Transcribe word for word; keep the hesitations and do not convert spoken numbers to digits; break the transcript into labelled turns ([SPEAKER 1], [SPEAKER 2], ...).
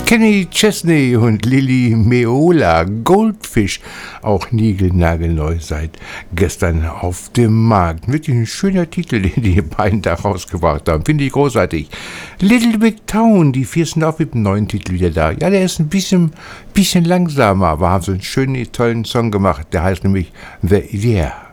[SPEAKER 1] Kenny Chesney und Lily Meola, Goldfish, auch niegelnagelneu seit gestern auf dem Markt. Wirklich ein schöner Titel, den die beiden da rausgebracht haben. Finde ich großartig. Little Big Town, die vier sind auch mit dem neuen Titel wieder da. Ja, der ist ein bisschen, bisschen langsamer, aber haben so einen schönen, tollen Song gemacht. Der heißt nämlich The Idea.